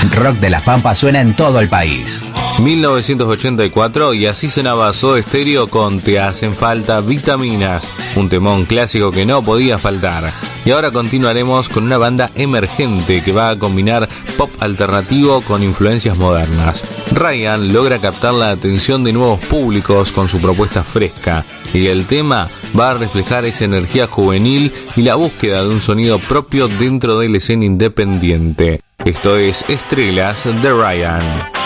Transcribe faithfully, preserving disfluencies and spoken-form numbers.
Rock de las Pampas suena en todo el país. mil novecientos ochenta y cuatro y así sonaba Soda Stereo con Te hacen falta vitaminas, un temón clásico que no podía faltar. Y ahora continuaremos con una banda emergente que va a combinar pop alternativo con influencias modernas. Ryan logra captar la atención de nuevos públicos con su propuesta fresca, y el tema va a reflejar esa energía juvenil y la búsqueda de un sonido propio dentro de la escena independiente. Esto es Estrellas de Ryan.